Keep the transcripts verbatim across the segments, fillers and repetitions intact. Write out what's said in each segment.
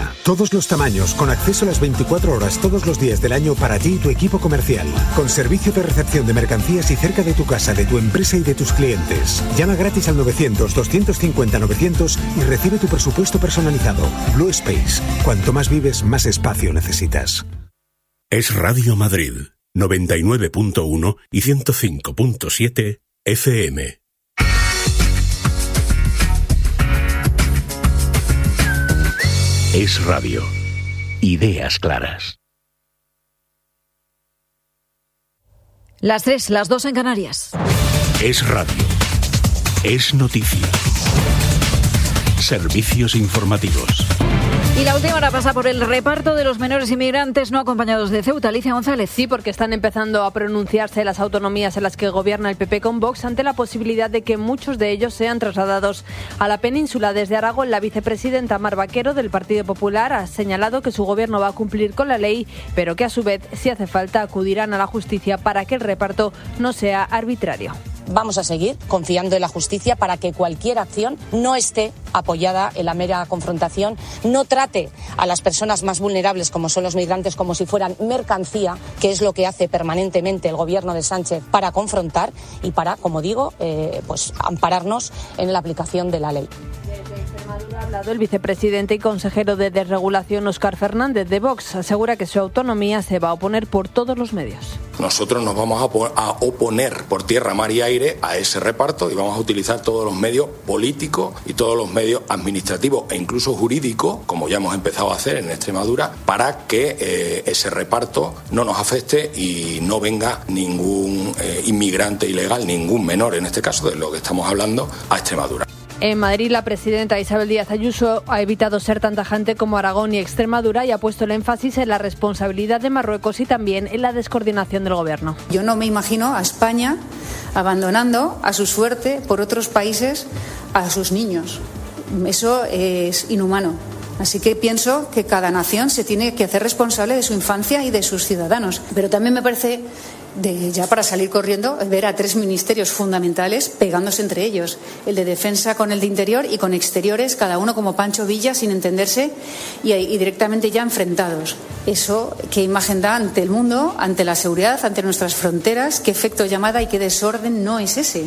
Gama. Todos los tamaños, con acceso a las veinticuatro horas todos los días del año para ti y tu equipo comercial. Con servicio de recepción de mercancías y cerca de tu casa, de tu empresa y de tus clientes. Llama gratis al novecientos, doscientos cincuenta, novecientos y recibe tu presupuesto personalizado. Blue Space. Cuanto más vives, más espacio necesitas. Es Radio Madrid, noventa y nueve punto uno y ciento cinco punto siete F M. Es Radio. Ideas claras. Las tres, las dos en Canarias. Es Radio. Es noticia. Servicios informativos. Y la última hora pasa por el reparto de los menores inmigrantes no acompañados de Ceuta. Alicia González. Sí, porque están empezando a pronunciarse las autonomías en las que gobierna el P P con Vox ante la posibilidad de que muchos de ellos sean trasladados a la península. Desde Aragón, la vicepresidenta Mar Vaquero del Partido Popular ha señalado que su gobierno va a cumplir con la ley, pero que a su vez, si hace falta, acudirán a la justicia para que el reparto no sea arbitrario. Vamos a seguir confiando en la justicia para que cualquier acción no esté apoyada en la mera confrontación, no trate a las personas más vulnerables, como son los migrantes, como si fueran mercancía, que es lo que hace permanentemente el gobierno de Sánchez para confrontar y para, como digo, eh, pues ampararnos en la aplicación de la ley. Desde Extremadura ha hablado el vicepresidente y consejero de Desregulación, Óscar Fernández, de Vox. Asegura que su autonomía se va a oponer por todos los medios. Nosotros nos vamos a oponer por tierra, mar y aire a ese reparto y vamos a utilizar todos los medios políticos y todos los medios administrativos e incluso jurídicos, como ya hemos empezado a hacer en Extremadura, para que eh, ese reparto no nos afecte y no venga ningún eh, inmigrante ilegal, ningún menor en este caso, de lo que estamos hablando, a Extremadura. En Madrid, la presidenta Isabel Díaz Ayuso ha evitado ser tan tajante como Aragón y Extremadura y ha puesto el énfasis en la responsabilidad de Marruecos y también en la descoordinación del gobierno. Yo no me imagino a España abandonando a su suerte por otros países a sus niños. Eso es inhumano. Así que pienso que cada nación se tiene que hacer responsable de su infancia y de sus ciudadanos. Pero también me parece, de, ya para salir corriendo, ver a tres ministerios fundamentales pegándose entre ellos. El de Defensa con el de Interior y con Exteriores, cada uno como Pancho Villa, sin entenderse y, y directamente ya enfrentados. Eso, ¿qué imagen da ante el mundo, ante la seguridad, ante nuestras fronteras? ¿Qué efecto llamada y qué desorden no es ese?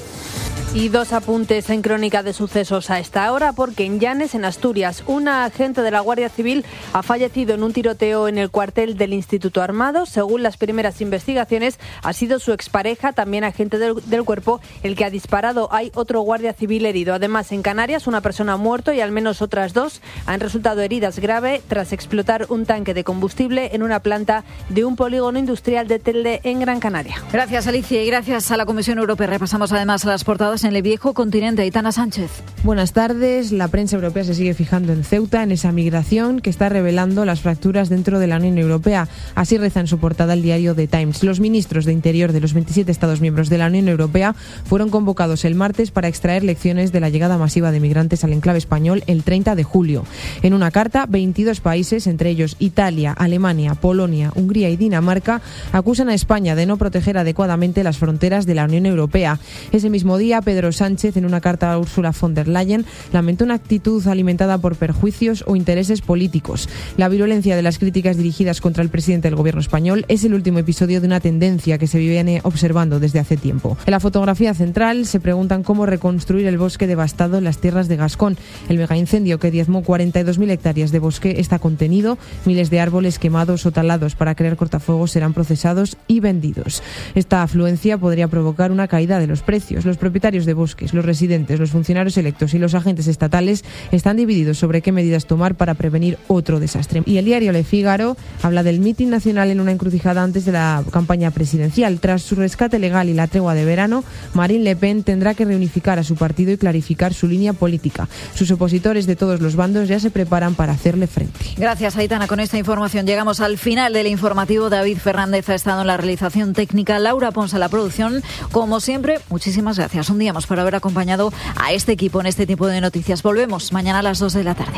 Y dos apuntes en crónica de sucesos a esta hora, porque en Llanes, en Asturias, una agente de la Guardia Civil ha fallecido en un tiroteo en el cuartel del Instituto Armado. Según las primeras investigaciones, ha sido su expareja, también agente del, del cuerpo, el que ha disparado. Hay otro guardia civil herido. Además, en Canarias, una persona ha muerto y al menos otras dos han resultado heridas grave tras explotar un tanque de combustible en una planta de un polígono industrial de Telde, en Gran Canaria. Gracias, Alicia, y gracias a la Comisión Europea. Repasamos además las portadas en el viejo continente. Aitana Sánchez. Buenas tardes. La prensa europea se sigue fijando en Ceuta, en esa migración que está revelando las fracturas dentro de la Unión Europea. Así reza en su portada el diario The Times. Los ministros de Interior de los veintisiete Estados miembros de la Unión Europea fueron convocados el martes para extraer lecciones de la llegada masiva de migrantes al enclave español el treinta de julio. En una carta, veintidós países, entre ellos Italia, Alemania, Polonia, Hungría y Dinamarca, acusan a España de no proteger adecuadamente las fronteras de la Unión Europea. Ese mismo día, Pedro Sánchez, en una carta a Ursula von der Leyen, lamentó una actitud alimentada por perjuicios o intereses políticos. La virulencia de las críticas dirigidas contra el presidente del gobierno español es el último episodio de una tendencia que se viene observando desde hace tiempo. En la fotografía central se preguntan cómo reconstruir el bosque devastado en las tierras de Gascón. El megaincendio que diezmó cuarenta y dos mil hectáreas de bosque está contenido. Miles de árboles quemados o talados para crear cortafuegos serán procesados y vendidos. Esta afluencia podría provocar una caída de los precios. Los propietarios de bosques, los residentes, los funcionarios electos y los agentes estatales están divididos sobre qué medidas tomar para prevenir otro desastre. Y el diario Le Figaro habla del mitin nacional en una encrucijada antes de la campaña presidencial. Tras su rescate legal y la tregua de verano, Marine Le Pen tendrá que reunificar a su partido y clarificar su línea política. Sus opositores de todos los bandos ya se preparan para hacerle frente. Gracias, Aitana. Con esta información llegamos al final del informativo. David Fernández ha estado en la realización técnica, Laura Ponce en la producción. Como siempre, muchísimas gracias. Un día más por haber acompañado a este equipo en este tipo de noticias. Volvemos mañana a las dos de la tarde.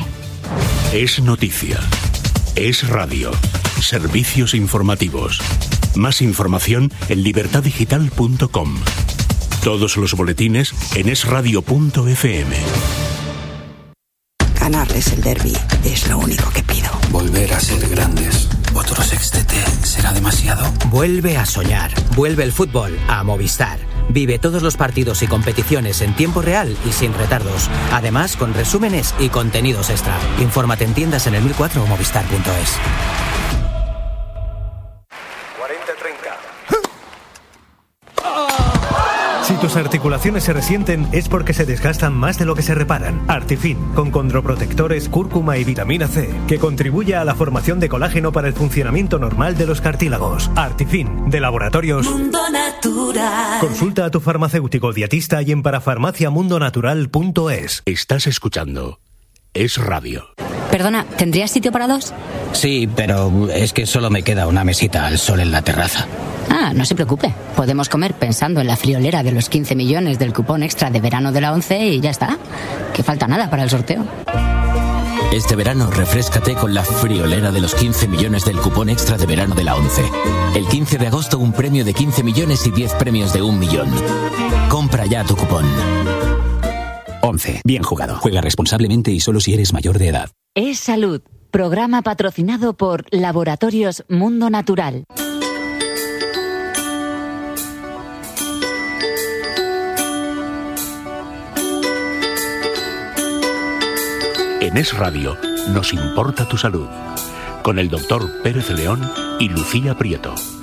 Es noticia. Es radio. Servicios informativos. Más información en libertad digital punto com. Todos los boletines en es radio punto efe eme. Ganarles el derbi es lo único que pido. Vuelve a soñar. Vuelve el fútbol a Movistar. Vive todos los partidos y competiciones en tiempo real y sin retardos. Además, con resúmenes y contenidos extra. Infórmate en tiendas en el mil cuatro o movistar punto es. cuarenta treinta. Si tus articulaciones se resienten es porque se desgastan más de lo que se reparan. Artifin, con condroprotectores, cúrcuma y vitamina C, que contribuye a la formación de colágeno para el funcionamiento normal de los cartílagos. Artifin, de Laboratorios Mundo Natural. Consulta a tu farmacéutico dietista y en parafarmacia mundo natural punto es. Estás escuchando Es Radio. Perdona, ¿tendrías sitio para dos? Sí, pero es que solo me queda una mesita al sol en la terraza. Ah, no se preocupe. Podemos comer pensando en la friolera de los quince millones del cupón extra de verano de la ONCE y ya está. Que falta nada para el sorteo. Este verano refréscate con la friolera de los quince millones del cupón extra de verano de la ONCE. El quince de agosto un premio de quince millones y diez premios de un millón. Compra ya tu cupón. ONCE. Bien jugado. Juega responsablemente y solo si eres mayor de edad. Es Salud. Programa patrocinado por Laboratorios Mundo Natural. En Es Radio nos importa tu salud. Con el doctor Pérez León y Lucía Prieto.